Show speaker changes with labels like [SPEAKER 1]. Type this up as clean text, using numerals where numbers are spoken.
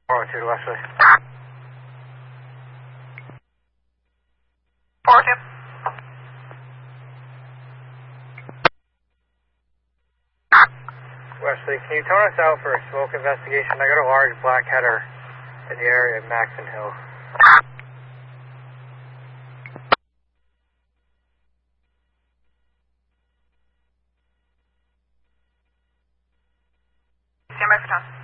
[SPEAKER 1] 402 to Wesley.
[SPEAKER 2] 402.
[SPEAKER 1] Wesley, can you tone us out for a smoke investigation? I got a large black header in the area of Maxon Hill.
[SPEAKER 2] Stand by for tone.